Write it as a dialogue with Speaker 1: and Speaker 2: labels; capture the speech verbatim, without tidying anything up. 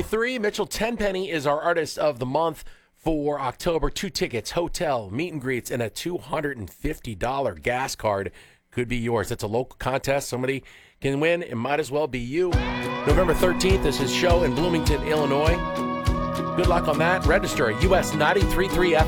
Speaker 1: three, Mitchell Tenpenny is our artist of the month for October. Two tickets, hotel, meet and greets, and a two hundred fifty dollars gas card could be yours. It's a local contest. Somebody can win. It might as well be you. November thirteenth is his show in Bloomington, Illinois. Good luck on that. Register at U S nine three three F